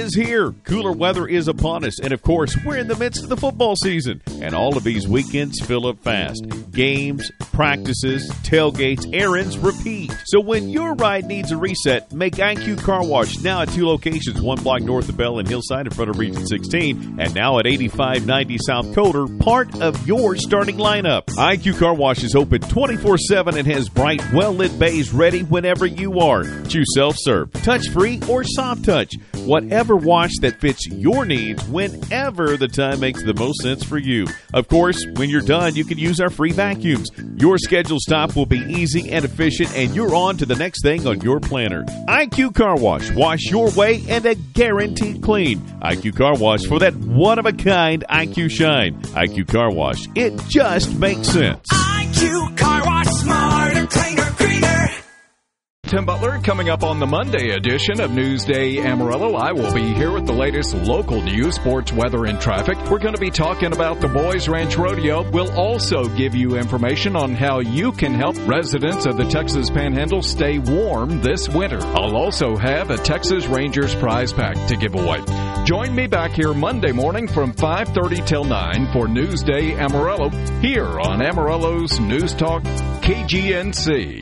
is here. Cooler weather is upon us, and of course, we're in the midst of the football season. And all of these weekends fill up fast. Games, practices, tailgates, errands, repeat. So when your ride needs a reset, make IQ Car Wash now at 2 locations, 1 block north of Bell and Hillside in front of Region 16, and now at 8590 South Coder, part of your starting lineup. IQ Car Wash is open 24/7 and has bright, well-lit bays ready whenever you are. Choose self-serve, touch-free, or soft touch. Whatever wash that fits your needs whenever the time makes the most sense for you. Of course, when you're done, you can use our free vacuums. Your scheduled stop will be easy and efficient, and you're on to the next thing on your planner. IQ Car Wash. Wash your way and a guaranteed clean. IQ Car Wash for that one-of-a-kind IQ shine. IQ Car Wash. It just makes sense. IQ Car Wash. Smarter, cleaner, greener. Tim Butler coming up on the Monday edition of Newsday Amarillo. I will be here with the latest local news, sports, weather, and traffic. We're going to be talking about the Boys Ranch Rodeo. We'll also give you information on how you can help residents of the Texas Panhandle stay warm this winter. I'll also have a Texas Rangers prize pack to give away. Join me back here Monday morning from 5:30 till 9 for Newsday Amarillo here on Amarillo's News Talk KGNC.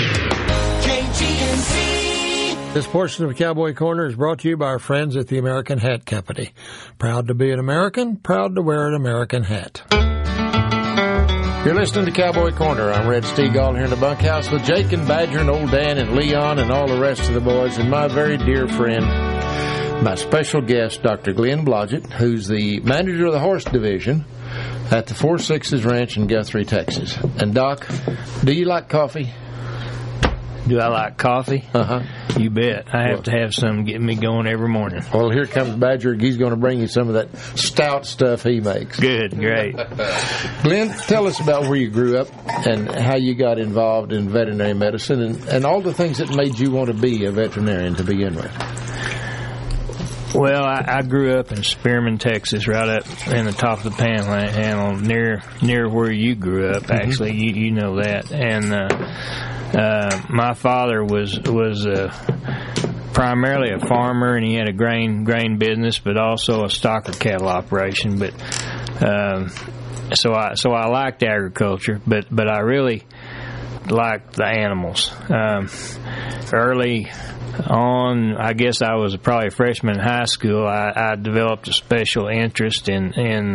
This portion of Cowboy Corner is brought to you by our friends at the American Hat Company. Proud to be an American, proud to wear an American hat. You're listening to Cowboy Corner. I'm Red Steagall here in the bunkhouse with Jake and Badger and Old Dan and Leon and all the rest of the boys and my very dear friend, my special guest, Dr. Glenn Blodgett, who's the manager of the horse division at the Four Sixes Ranch in Guthrie, Texas. And, Doc, do you like coffee? Do I like coffee? Uh-huh. You bet. I have to have some getting me going every morning. Well, here comes Badger. He's going to bring you some of that stout stuff he makes. Good, great. Glenn, tell us about where you grew up and how you got involved in veterinary medicine and all the things that made you want to be a veterinarian to begin with. Well, I grew up in Spearman, Texas, right up in the top of the Panhandle, near where you grew up. Actually, you know that. And my father was primarily a farmer, and he had a grain business, but also a stocker cattle operation. But so I liked agriculture, but I really liked the animals. Early on, I guess I was probably a freshman in high school. I developed a special interest in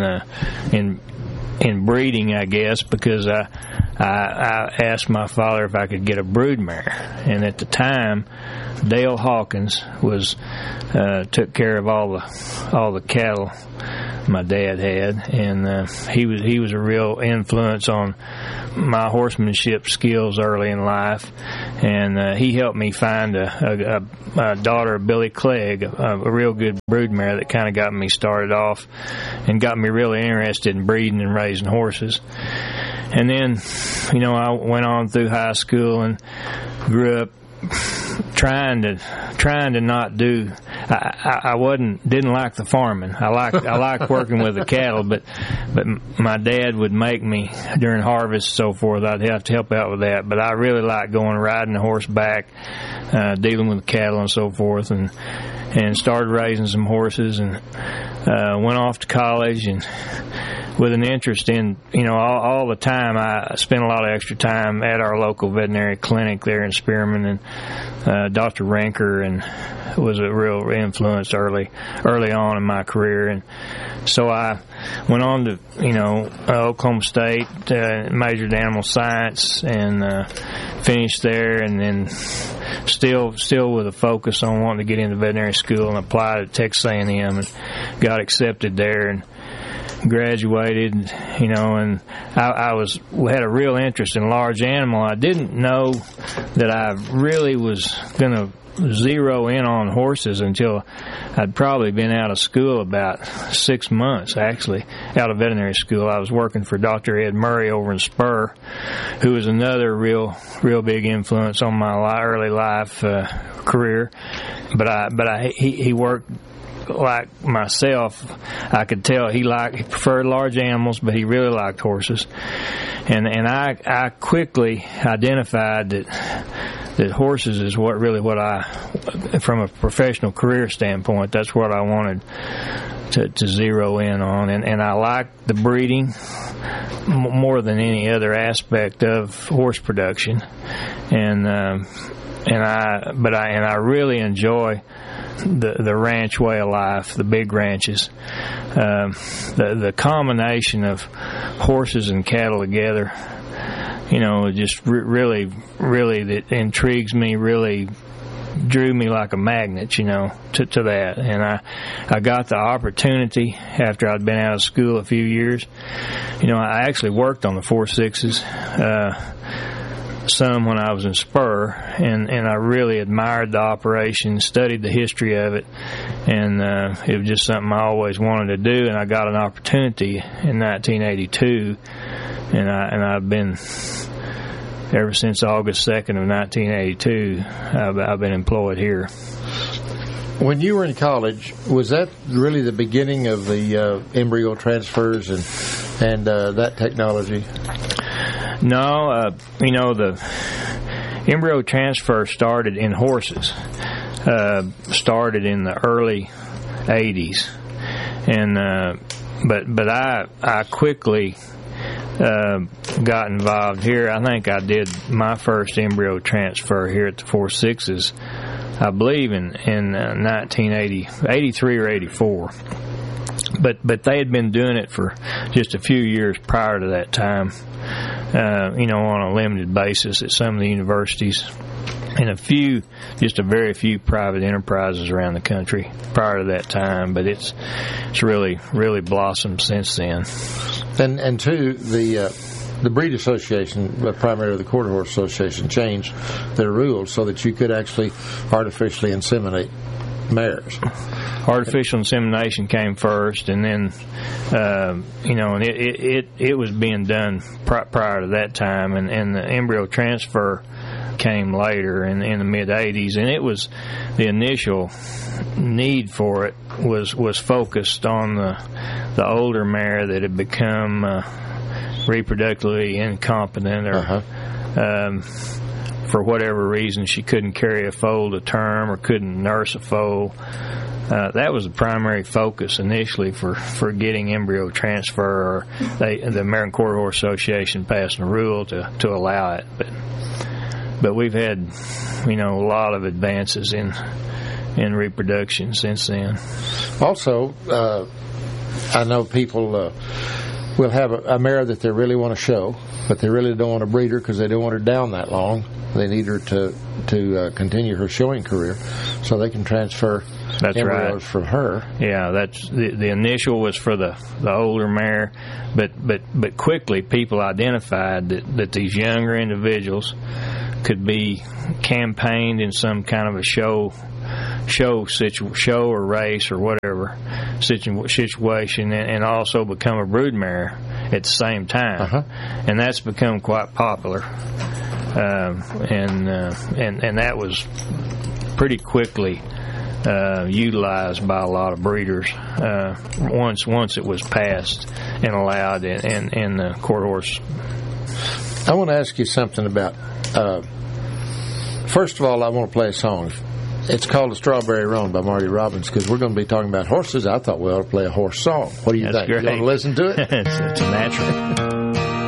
breeding, I guess, because I asked my father if I could get a broodmare, and at the time, Dale Hawkins took care of all the cattle my dad had, and he was a real influence on my horsemanship skills early in life, and he helped me find a daughter of Billy Clegg, a real good broodmare that kind of got me started off and got me really interested in breeding and raising horses. And then, I went on through high school and grew up trying to not do. I didn't like the farming. I liked working with the cattle, but my dad would make me during harvest and so forth. I'd have to help out with that. But I really liked going riding a horseback, dealing with the cattle and so forth, and started raising some horses and went off to college and. With an interest in, all the time, I spent a lot of extra time at our local veterinary clinic there in Spearman, and Dr. Ranker and was a real influence early on in my career. And so I went on to, Oklahoma State, majored in animal science, and finished there, and then still with a focus on wanting to get into veterinary school, and applied at Texas A&M and got accepted there and graduated, and I had a real interest in large animal. I didn't know that I really was going to zero in on horses until I'd probably been out of school about 6 months, actually, out of veterinary school. I was working for Dr. Ed Murray over in Spur, who was another real big influence on my early life career. But he worked like myself. I could tell he preferred large animals, but he really liked horses. And I quickly identified horses is what I, from a professional career standpoint, that's what I wanted to zero in on, and I like the breeding more than any other aspect of horse production, and I really enjoy the ranch way of life, the big ranches, the combination of horses and cattle together. Just really that intrigues me, really drew me like a magnet, to that. And I got the opportunity after I'd been out of school a few years. I actually worked on the 4.6s, some when I was in Spur, and I really admired the operation, studied the history of it, and it was just something I always wanted to do, and I got an opportunity in 1982, and I've been, ever since August 2nd of 1982, I've been employed here. When you were in college, was that really the beginning of the embryo transfers and that technology? No, the embryo transfer started in horses. Started in the early 80s, and but I quickly got involved here. I think I did my first embryo transfer here at the 4.6s, I believe in 1983 or 84. But they had been doing it for just a few years prior to that time, on a limited basis at some of the universities, and just a very few private enterprises around the country prior to that time. But it's really blossomed since then. And two, the breed association, primarily the Quarter Horse Association, changed their rules so that you could actually artificially inseminate mares. Artificial insemination came first, and then and it was being done prior to that time, and the embryo transfer came later in the mid 80s, and it was the initial need for it was focused on the older mare that had become reproductively incompetent, or for whatever reason she couldn't carry a foal to term or couldn't nurse a foal. That was the primary focus initially for getting embryo transfer, or the American Quarter Horse Association passing a rule to allow it. But we've had a lot of advances in reproduction since then. Also, I know people will have a mare that they really want to show, but they really don't want to breed her because they don't want her down that long. They need her to continue her showing career, so they can transfer embryos from her. Yeah, that's the initial was for the older mare, but quickly people identified that these younger individuals could be campaigned in some kind of a show or race or whatever situation, and also become a broodmare at the same time, and that's become quite popular, and that was pretty quickly utilized by a lot of breeders once it was passed and allowed in the Quarter Horse. I want to ask you something about. First of all, I want to play a song. It's called "The Strawberry Roan" by Marty Robbins, because we're going to be talking about horses. I thought we ought to play a horse song. What do you think? Great. You want to listen to it? It's natural.